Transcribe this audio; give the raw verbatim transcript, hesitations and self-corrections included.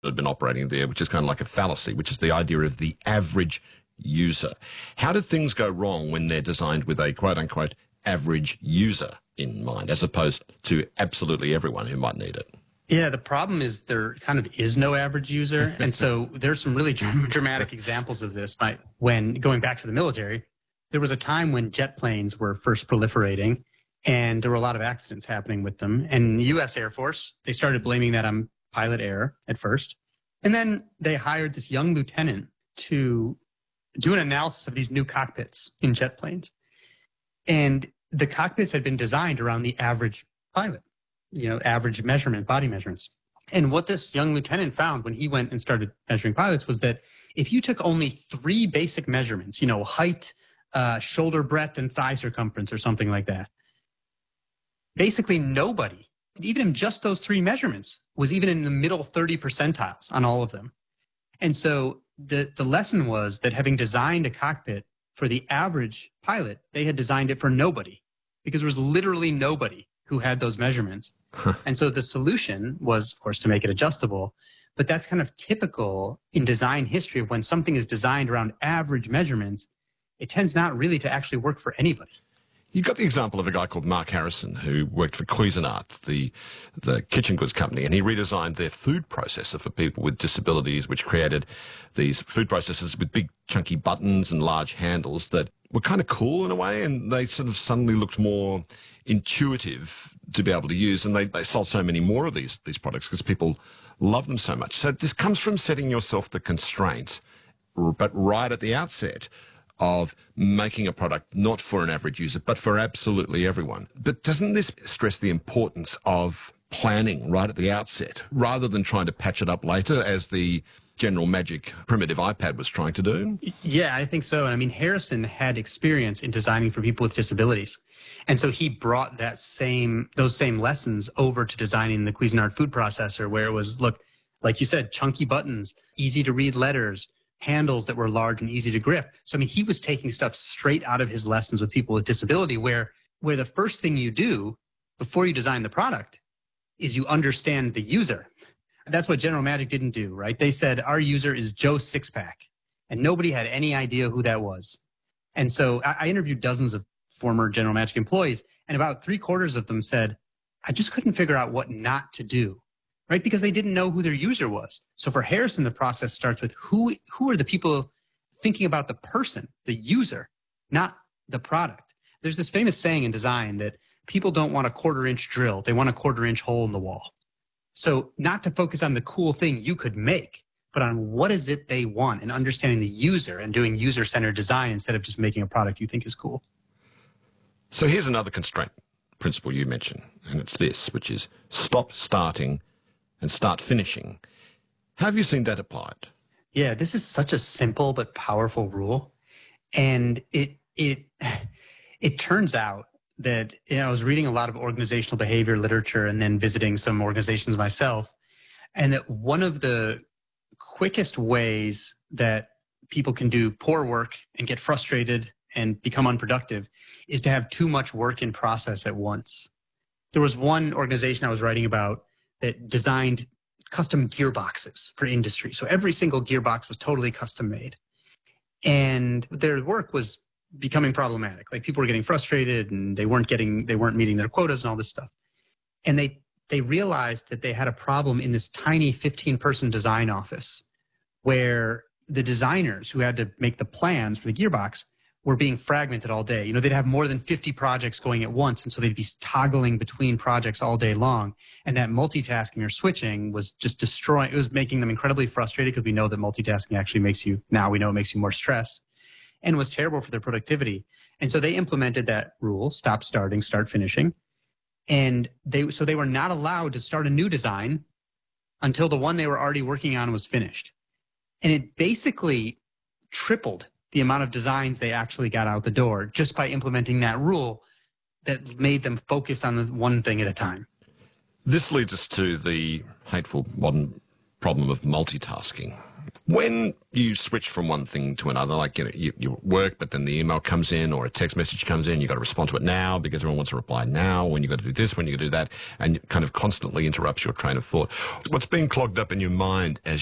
had been operating there, which is kind of like a fallacy, which is the idea of the average user. How do things go wrong when they're designed with a quote-unquote average user in mind, as opposed to absolutely everyone who might need it? Yeah, the problem is there kind of is no average user. And so there's some really dramatic examples of this. Like when going back to the military, there was a time when jet planes were first proliferating and there were a lot of accidents happening with them. And the U S Air Force, they started blaming that on pilot error at first. And then they hired this young lieutenant to do an analysis of these new cockpits in jet planes. And the cockpits had been designed around the average pilot, you know, average measurement, body measurements. And what this young lieutenant found when he went and started measuring pilots was that if you took only three basic measurements, you know, height, uh, shoulder breadth, and thigh circumference or something like that, basically nobody, even in just those three measurements, was even in the middle thirty percentiles on all of them. And so the, the lesson was that having designed a cockpit for the average pilot, they had designed it for nobody, because there was literally nobody who had those measurements. And so the solution was, of course, to make it adjustable. But that's kind of typical in design history of when something is designed around average measurements, it tends not really to actually work for anybody. You've got the example of a guy called Mark Harrison who worked for Cuisinart, the the kitchen goods company, and he redesigned their food processor for people with disabilities, which created these food processors with big chunky buttons and large handles that were kind of cool in a way, and they sort of suddenly looked more intuitive to be able to use, and they, they sold so many more of these, these products because people love them so much. So this comes from setting yourself the constraints, but right at the outset, of making a product not for an average user, but for absolutely everyone. But doesn't this stress the importance of planning right at the outset, rather than trying to patch it up later, as the General Magic primitive iPad was trying to do? Yeah, I think so. And I mean, Harrison had experience in designing for people with disabilities. And so he brought that same, those same lessons over to designing the Cuisinart food processor, where it was, look, like you said, chunky buttons, easy to read letters, handles that were large and easy to grip. So, I mean, he was taking stuff straight out of his lessons with people with disability, where, where the first thing you do before you design the product is you understand the user. That's what General Magic didn't do, right? They said, our user is Joe Sixpack, and nobody had any idea who that was. And so I, I interviewed dozens of former General Magic employees, and about three quarters of them said, I just couldn't figure out what not to do. Right? Because they didn't know who their user was. So for Harrison, the process starts with who, who are the people thinking about the person, the user, not the product. There's this famous saying in design that people don't want a quarter inch drill. They want a quarter inch hole in the wall. So not to focus on the cool thing you could make, but on what is it they want, and understanding the user and doing user-centered design instead of just making a product you think is cool. So here's another constraint principle you mentioned, and it's this, which is stop starting and start finishing. How have you seen that applied? Yeah, this is such a simple but powerful rule. And it it it turns out that, you know, I was reading a lot of organizational behavior literature and then visiting some organizations myself, and that one of the quickest ways that people can do poor work and get frustrated and become unproductive is to have too much work in process at once. There was one organization I was writing about that designed custom gearboxes for industry. So every single gearbox was totally custom made. And their work was becoming problematic. Like, people were getting frustrated and they weren't getting, they weren't meeting their quotas and all this stuff. And they, they realized that they had a problem in this tiny fifteen person design office, where the designers who had to make the plans for the gearbox were being fragmented all day. You know, they'd have more than fifty projects going at once, and so they'd be toggling between projects all day long. And that multitasking or switching was just destroying, it was making them incredibly frustrated, because we know that multitasking actually makes you, now we know it makes you more stressed, and was terrible for their productivity. And so they implemented that rule, stop starting, start finishing. And they, so they were not allowed to start a new design until the one they were already working on was finished. And it basically tripled the amount of designs they actually got out the door just by implementing that rule that made them focus on the one thing at a time. This leads us to the hateful modern problem of multitasking. When you switch from one thing to another, like you know, you, you work, but then the email comes in or a text message comes in, you got to respond to it now because everyone wants to reply now. When you got to do this, when you got to do that, and it kind of constantly interrupts your train of thought. What's being clogged up in your mind as